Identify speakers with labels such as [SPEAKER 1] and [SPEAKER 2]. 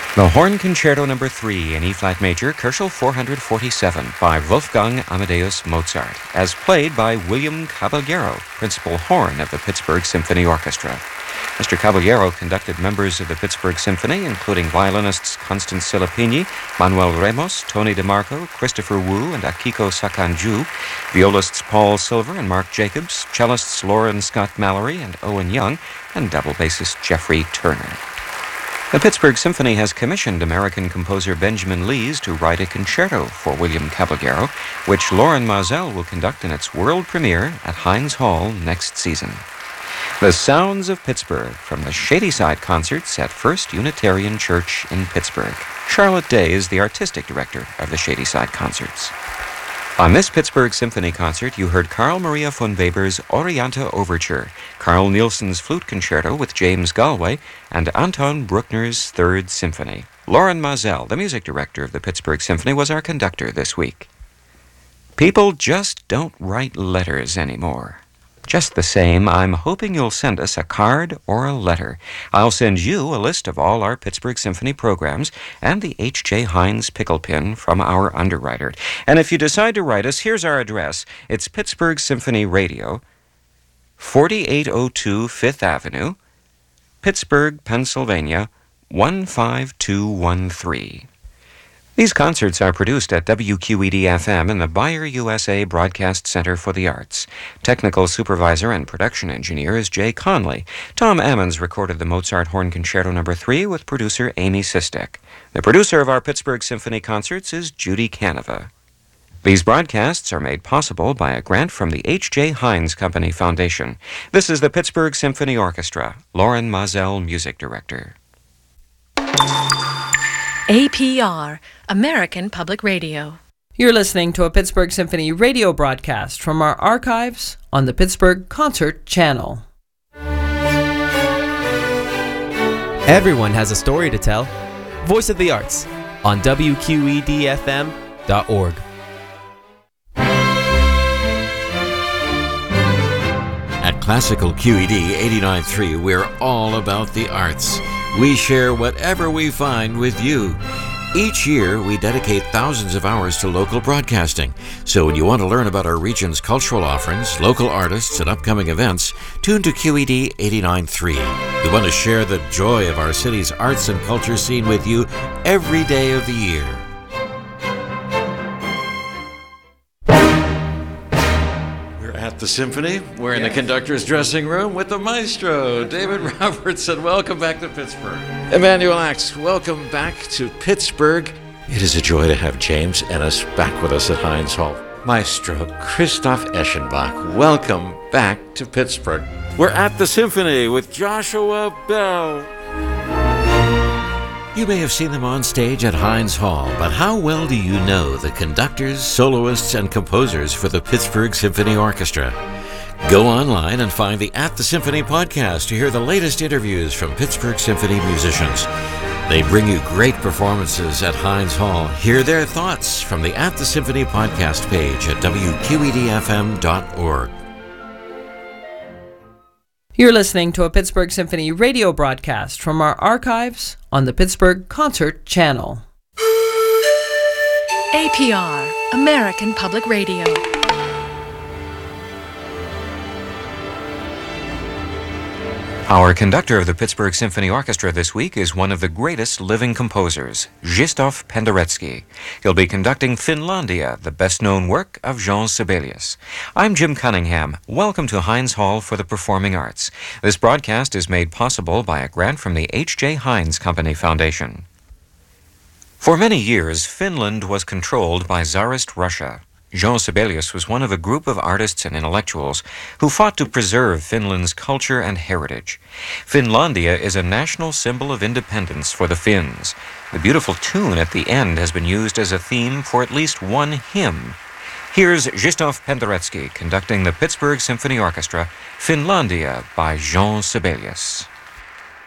[SPEAKER 1] The Horn Concerto No. 3 in E-flat major, Koelschel 447 by Wolfgang Amadeus Mozart, as played by William Caballero, principal horn of the Pittsburgh Symphony Orchestra. Mr. Caballero conducted members of the Pittsburgh Symphony, including violinists Constance Silapigny, Manuel Ramos, Tony DeMarco, Christopher Wu, and Akiko Sakanju, violists Paul Silver and Mark Jacobs, cellists Lauren Scott Mallory and Owen Young, and double bassist Jeffrey Turner. The Pittsburgh Symphony has commissioned American composer Benjamin Lees to write a concerto for William Caballero, which Loren Mazel will conduct in its world premiere at Heinz Hall next season. The Sounds of Pittsburgh from the Shadyside Concerts at First Unitarian Church in Pittsburgh. Charlotte Day is the artistic director of the Shadyside Concerts. On this Pittsburgh Symphony concert, you heard Carl Maria von Weber's Orienta Overture, Carl Nielsen's Flute Concerto with James Galway, and Anton Bruckner's Third Symphony. Loren Mazel, the music director of the Pittsburgh Symphony, was our conductor this week. People just don't write letters anymore. Just the same, I'm hoping you'll send us a card or a letter. I'll send you a list of all our Pittsburgh Symphony programs and the H.J. Heinz pickle pin from our underwriter. And if you decide to write us, here's our address. It's Pittsburgh Symphony Radio, 4802 Fifth Avenue, Pittsburgh, Pennsylvania, 15213. These concerts are produced at WQED-FM in the Bayer USA Broadcast Center for the Arts. Technical supervisor and production engineer is Jay Conley. Tom Ammons recorded the Mozart Horn Concerto No. 3 with producer Amy Sistek. The producer of our Pittsburgh Symphony concerts is Judy Canova. These broadcasts are made possible by a grant from the H.J. Heinz Company Foundation. This is the Pittsburgh Symphony Orchestra. Loren Mazel, music director.
[SPEAKER 2] APR, American Public Radio.
[SPEAKER 3] You're listening to a Pittsburgh Symphony radio broadcast from our archives on the Pittsburgh Concert Channel.
[SPEAKER 4] Everyone has a story to tell. Voice of the Arts on WQEDFM.org.
[SPEAKER 5] At Classical QED 89.3, we're all about the arts. We share whatever we find with you. Each year, we dedicate thousands of hours to local broadcasting. So when you want to learn about our region's cultural offerings, local artists, and upcoming events, tune to QED 89.3. We want to share the joy of our city's arts and culture scene with you every day of the year. At the Symphony, we're in the conductor's dressing room with the maestro, David Robertson. Welcome back to Pittsburgh. Emmanuel Axe, welcome back to Pittsburgh. It is a joy to have James Ennis back with us at Heinz Hall. Maestro Christoph Eschenbach, welcome back to Pittsburgh. We're at the Symphony with Joshua Bell. You may have seen them on stage at Heinz Hall, but how well do you know the conductors, soloists, and composers for the Pittsburgh Symphony Orchestra? Go online and find the At the Symphony podcast to hear the latest interviews from Pittsburgh Symphony musicians. They bring you great performances at Heinz Hall. Hear their thoughts from the At the Symphony podcast page at WQEDFM.org.
[SPEAKER 3] You're listening to a Pittsburgh Symphony radio broadcast from our archives on the Pittsburgh Concert Channel.
[SPEAKER 2] APR, American Public Radio.
[SPEAKER 1] Our conductor of the Pittsburgh Symphony Orchestra this week is one of the greatest living composers, Krzysztof Penderecki. He'll be conducting Finlandia, the best-known work of Jean Sibelius. I'm Jim Cunningham. Welcome to Heinz Hall for the Performing Arts. This broadcast is made possible by a grant from the H.J. Heinz Company Foundation. For many years, Finland was controlled by Tsarist Russia. Jean Sibelius was one of a group of artists and intellectuals who fought to preserve Finland's culture and heritage. Finlandia is a national symbol of independence for the Finns. The beautiful tune at the end has been used as a theme for at least one hymn. Here's Krzysztof Penderecki conducting the Pittsburgh Symphony Orchestra, Finlandia by Jean Sibelius.